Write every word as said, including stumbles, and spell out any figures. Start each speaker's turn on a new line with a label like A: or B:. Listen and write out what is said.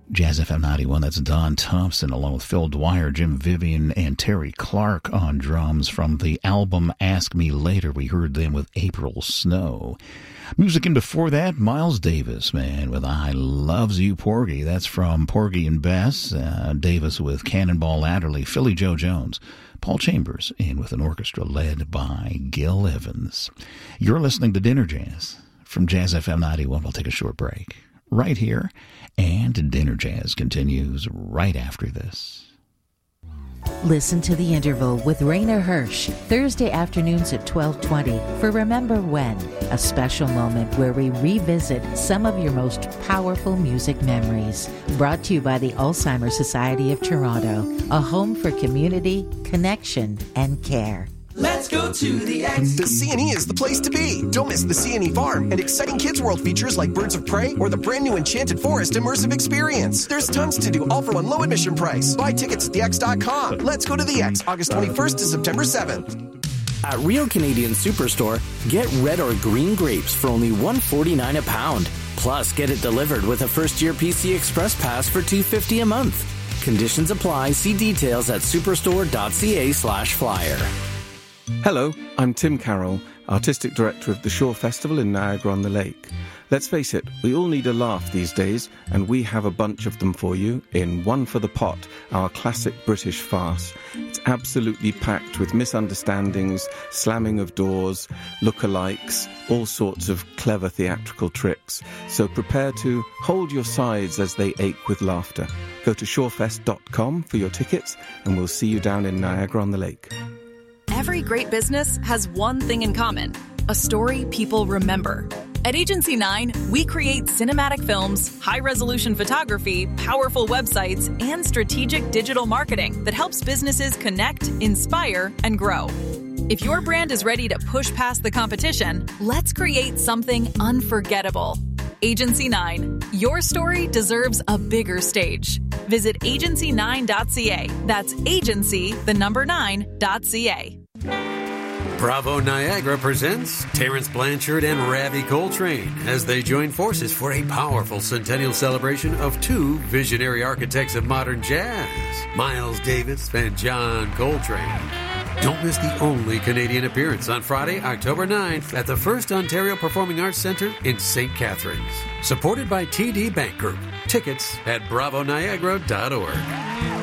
A: Jazz F M ninety-one, that's Don Thompson, along with Phil Dwyer, Jim Vivian, and Terry Clark on drums. From the album Ask Me Later, we heard them with April Snow. Music in before that, Miles Davis, man, with I Loves You, Porgy. That's from Porgy and Bess. Uh, Davis with Cannonball Adderley, Philly Joe Jones, Paul Chambers, and with an orchestra led by Gil Evans. You're listening to Dinner Jazz from Jazz F M ninety-one. We'll take a short break right here, and Dinner Jazz continues right after this.
B: Listen to The Interval with Rainer Hirsch, Thursday afternoons at twelve twenty for Remember When, a special moment where we revisit some of your most powerful music memories. Brought to you by the Alzheimer's Society of Toronto, a home for community, connection, and care.
C: Let's go to the X.
D: The C and E is the place to be. Don't miss the C and E Farm and exciting Kids World features like Birds of Prey or the brand new Enchanted Forest immersive experience. There's tons to do, all for one low admission price. Buy tickets at the x dot com. Let's go to the X, August twenty-first to September seventh.
E: At Real Canadian Superstore, get red or green grapes for only one dollar and forty-nine cents a pound. Plus, get it delivered with a first-year P C Express Pass for two dollars and fifty cents a month. Conditions apply. See details at superstore.ca slash flyer.
F: Hello, I'm Tim Carroll, Artistic Director of the Shore Festival in Niagara-on-the-Lake. Let's face it, we all need a laugh these days, and we have a bunch of them for you in One for the Pot, our classic British farce. It's absolutely packed with misunderstandings, slamming of doors, lookalikes, all sorts of clever theatrical tricks. So prepare to hold your sides as they ache with laughter. Go to shorefest dot com for your tickets, and we'll see you down in Niagara-on-the-Lake.
G: Every great business has one thing in common: a story people remember. At Agency nine, we create cinematic films, high-resolution photography, powerful websites, and strategic digital marketing that helps businesses connect, inspire, and grow. If your brand is ready to push past the competition, let's create something unforgettable. Agency nine, your story deserves a bigger stage. Visit agency nine dot c a. That's agency, the number nine, dot c a.
H: Bravo Niagara presents Terrence Blanchard and Ravi Coltrane as they join forces for a powerful centennial celebration of two visionary architects of modern jazz, Miles Davis and John Coltrane. Don't miss the only Canadian appearance on Friday, October ninth at the First Ontario Performing Arts Centre in Saint Catharines. Supported by T D Bank Group. Tickets at bravo niagara dot org.